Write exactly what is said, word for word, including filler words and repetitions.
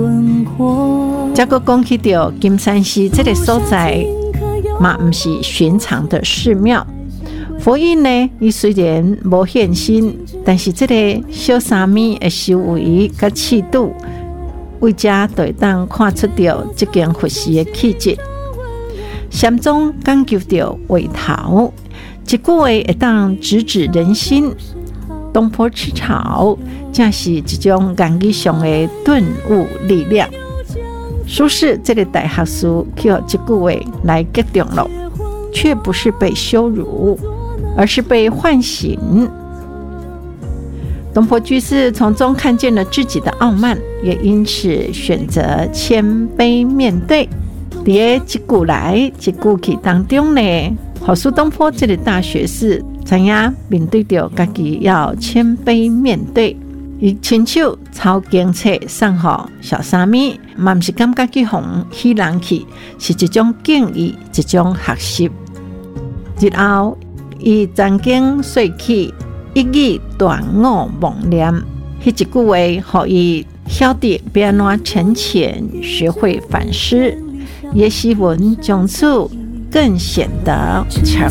再个讲起到金山寺这个所在，嘛不是寻常的寺庙。佛印呢，伊虽然无现身，但是这个小沙弥的修为甲气度，为家就会当看出到这间佛寺的气质。禅宗讲究到回头，一句话会当直指人心。东坡吃草，正是一种言语上的顿悟力量。苏轼这个大学士，就这句话来激动了，却不是被羞辱，而是被唤醒。东坡居士从中看见了自己的傲慢，也因此选择谦卑面对。在这句来一句去当中呢，好使东坡这个大学士知影面对着自己要谦卑面对，伊亲手抄经册送予小沙弥，嘛不是感觉去哄喜人去，是一种敬意，一种学习。日后伊曾经说起一语断我妄念，迄一句话，互伊晓得要安怎沉潜，学会反思，也希望从此更显得诚